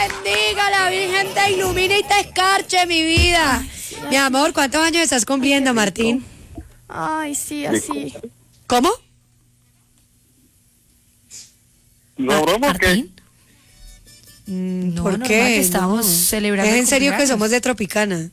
bendiga, la Virgen te ilumine y te escarche, mi vida. Mi amor, ¿cuántos años estás cumpliendo, Martín? Ay, sí, así. ¿Cómo? ¿No broma o qué? No, ¿Por normal, qué? que estábamos No. celebrando ¿Es en el serio que cumpleaños? somos de Tropicana?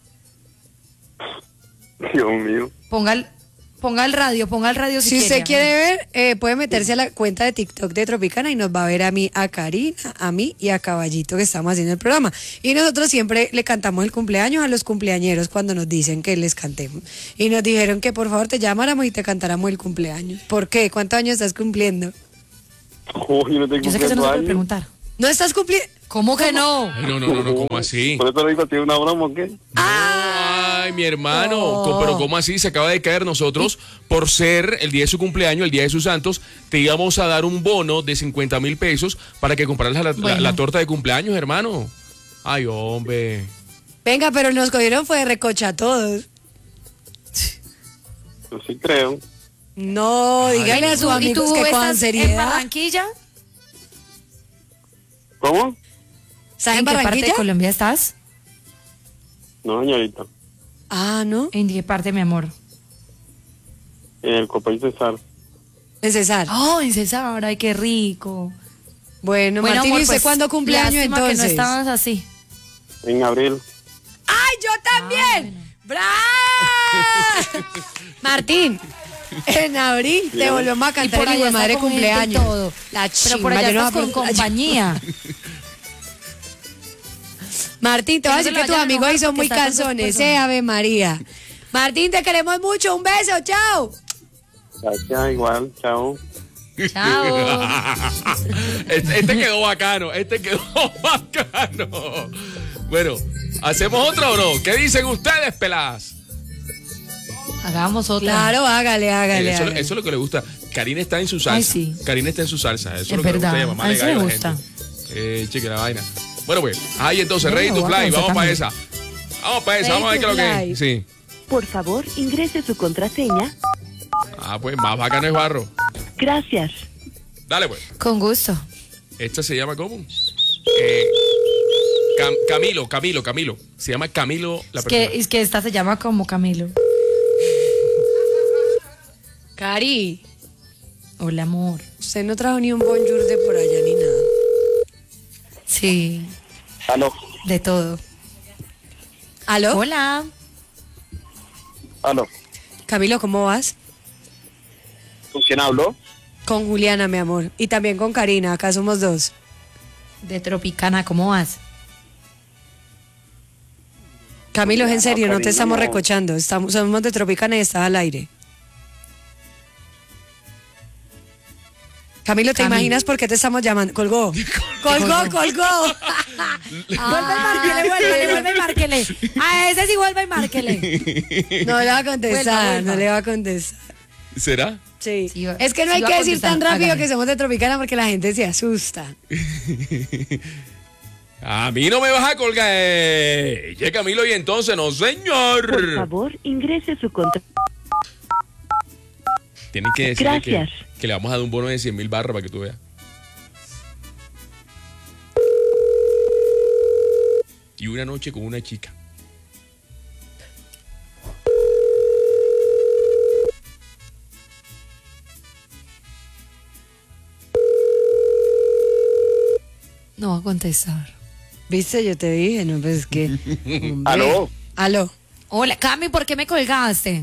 Dios mío. Ponga el radio Si usted quiere ver, puede meterse a la cuenta de TikTok de Tropicana y nos va a ver a mí, a Karina, a mí y a Caballito que estamos haciendo el programa. Y nosotros siempre le cantamos el cumpleaños a los cumpleañeros cuando nos dicen que les cantemos. Y nos dijeron que por favor te llamáramos y te cantáramos el cumpleaños. ¿Por qué? ¿Cuántos años estás cumpliendo? Uy, no te Yo sé que eso no se puede preguntar. ¿No estás cumpliendo? ¿Cómo que no? Ay, no, ¿cómo así? Por eso le digo, ¿tiene una broma o qué? Ay, mi hermano, No. pero ¿cómo así? Se acaba de caer nosotros, por ser el día de su cumpleaños, el día de sus santos, te íbamos a dar un bono de 50,000 pesos para que compraras la torta de cumpleaños, hermano. Ay, hombre. Venga, pero nos cogieron fue de recocha a todos. Yo sí creo. No, dígale a sus amigos que con en seriedad. Barranquilla? ¿Cómo? ¿Estás en ¿En qué parte Barranquilla? de Colombia estás? No, señorita. Ah, ¿no? ¿En qué parte, mi amor? En el Copay César. En Cesar. Oh, en César, ay, qué rico. Bueno, Martín, amor, ¿y usted pues, cuándo cumpleaños lástima entonces? que no estabas así. En abril. ¡Ay, yo también! ¡Bravo! Martín, en abril te volvemos a cantar el hijo de madre está con gente y cumpleaños. todo. La Pero por chimba, allá yo no estás voy a con preguntar- compañía. Martín, te voy a Que no decir se que tus lo vayan a amigos enojar ahí son porque muy estás con dos canzones, personas. Ave María. Martín, te queremos mucho, un beso, chao. Gracias, igual. Chao. Chao. Este quedó bacano, Bueno, ¿hacemos otro o no? ¿Qué dicen ustedes, peladas? Hagamos otra. Claro, hágale. Eso es lo que le gusta. Karina está en su salsa. Ay, sí. Karina está en su salsa. Eso es Es lo que verdad. le gusta. Mamá A le eso cae me a la gusta. gente. Cheque la vaina. Bueno, pues, ahí entonces, Yo Ready me to voy a Fly. pensar Vamos para también. esa. Vamos para esa. Ready Vamos a ver to qué es lo que Fly. es. Sí. Por favor, ingrese su contraseña. Ah, pues, más bacano es barro. Gracias. Dale, pues. Con gusto. Esta se llama ¿cómo? Camilo. Se llama Camilo la persona. Es que esta se llama como Camilo. Cari, Hola, amor. usted no trajo ni un bonjour de por allá ni nada. Sí, Aló. de todo. ¿Aló? Hola. Aló. Camilo, ¿cómo vas? ¿Con quién hablo? Con Juliana, mi amor. Y también con Karina, acá somos dos. De Tropicana, ¿cómo vas? Camilo, es en serio, no te Karina, estamos no. recochando. Somos de Tropicana y estás al aire. Camilo, ¿te imaginas por qué te estamos llamando? Colgó. Colgó. Vuelve y márquele. A ese sí vuelve y márquele. No le va a contestar, Vuelva. no le va a contestar. ¿Será? Sí. Sí, Es que no sí hay va que a decir contestar, tan rápido hágale. que somos de Tropicana porque la gente se asusta. A mí no me vas a colgar. Che, Camilo, y entonces no, Por señor. favor, ingrese su contraseña. Tienen que decirle Gracias. que le vamos a dar un bono de 100,000 barras para que tú veas. Y una noche con una chica. No va a contestar. ¿Viste? Yo te dije, no, pues es que... hombre. Aló. Aló. Hola, Cami, ¿por qué me colgaste?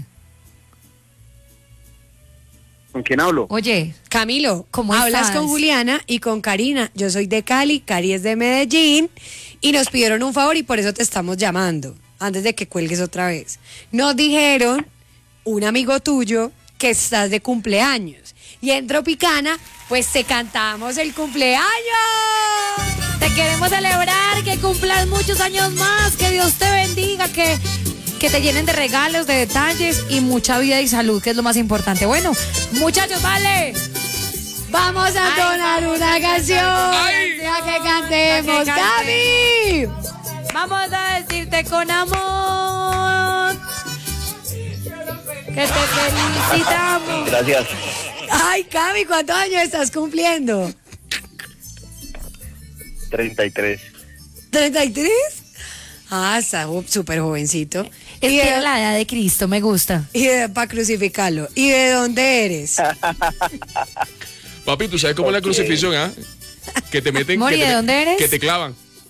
¿Con quién hablo? Oye, Camilo, ¿cómo hablas estás? con Juliana y con Karina. Yo soy de Cali, Cari es de Medellín y nos pidieron un favor y por eso te estamos llamando, antes de que cuelgues otra vez. Nos dijeron, un amigo tuyo, que estás de cumpleaños y en Tropicana, pues te cantamos el cumpleaños. te queremos celebrar, que cumplas muchos años más, que Dios te bendiga, que te llenen de regalos, de detalles y mucha vida y salud, que es lo más importante. Bueno, muchachos, vale. Vamos a entonar una canción. Ay. Deja que cantemos, Para que Gaby. Vamos a decirte con amor que te felicitamos. Gracias. Ay, Cami, ¿cuántos años estás cumpliendo? 33. ¿33? Ah, está súper jovencito. Es Y que de- era la edad de Cristo, me gusta. para crucificarlo. ¿Y de dónde eres? Papi, ¿tú sabes cómo es la crucifixión, ah? Que te meten... Mori, que te ¿de dónde eres? Que te clavan.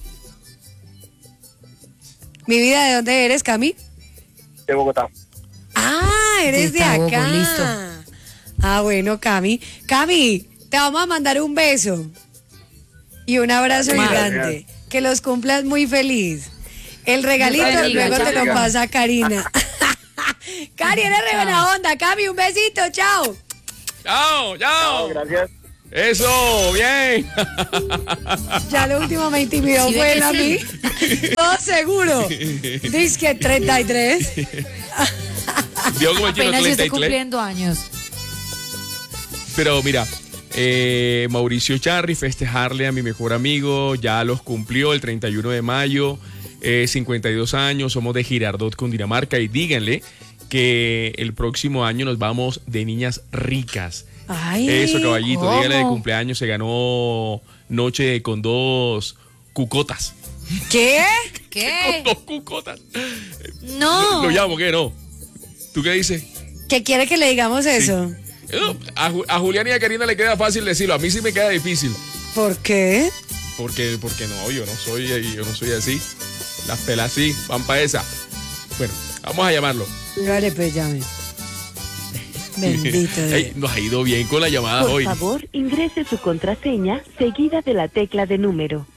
Mi vida, ¿de dónde eres, Cami? De Bogotá. Ah, eres de Está acá. bobo, listo. Ah, bueno, Cami. Cami, te vamos a mandar un beso y un abrazo Gracias. gigante. Que los cumplas muy feliz. El regalito Bendiga, luego te lo chao. pasa Karina. Cari, eres re buena onda. Cami, un besito, chao. ¡Chao, chao! Gracias. ¡Eso! ¡Bien! Ya lo último me intimidó Sí, ve fue que él a mí. Todo seguro. Dice que 33. Dio como el chino Apenas si estoy 33. cumpliendo años. Pero mira, Mauricio Charri, festejarle a mi mejor amigo, ya los cumplió el 31 de mayo, 52 años, somos de Girardot, Cundinamarca, y díganle que el próximo año nos vamos de niñas ricas. Ay, Eso, caballito, ¿cómo? dígale de cumpleaños, se ganó noche con 2 cucotas. ¿qué? ¿Qué? Con 2 cucotas. No. Lo llamo, ¿qué no? ¿Tú qué dices? ¿Qué quiere que le digamos eso? A Julián y a Karina le queda fácil decirlo, a mí sí me queda difícil. ¿Por qué? Porque no, yo no soy así. Las pelas sí, van para esa. Bueno, vamos a llamarlo. Dale, pues llame. Bendito Dios. Ey, nos ha ido bien con la llamada Por hoy. favor, ingrese su contraseña seguida de la tecla de número.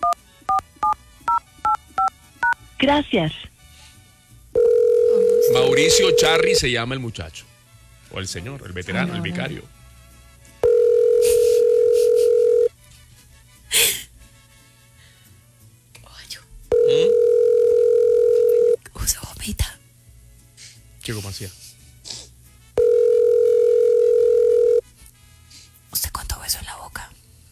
Gracias. Mauricio Charri se llama el muchacho. O el señor, el veterano, el vicario. Usa gomita. ¿Qué cómo hacía? ¿Usted cuánto beso en la boca?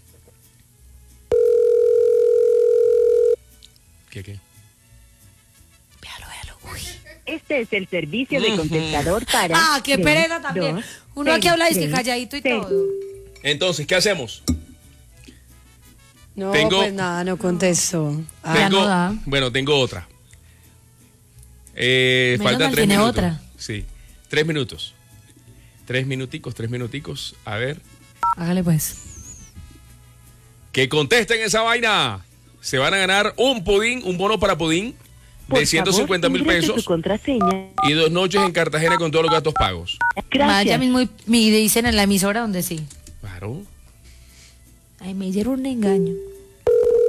¿Qué? Véalo, véalo. Uy. Este es el servicio de contestador para... Ah, qué 3, pereza también. 2, Uno aquí 6, habla y que 3, calladito y 6. todo. Entonces, ¿qué hacemos? No, Tengo- pues nada, no contestó. Ah, Ya no da. Bueno, tengo otra. Menos Faltan mal 3 tiene minutos. otra. Sí, 3 minutos. 3 minuticos. A ver. Hágale pues. Que contesten esa vaina. Se van a ganar un pudín, un bono para pudín Por de 150 favor, mil ingrese pesos su contraseña. y 2 noches en Cartagena con todos los gastos pagos. Vaya Gracias. mismo y dicen en la emisora donde sí. Claro. Ay, me hicieron un engaño.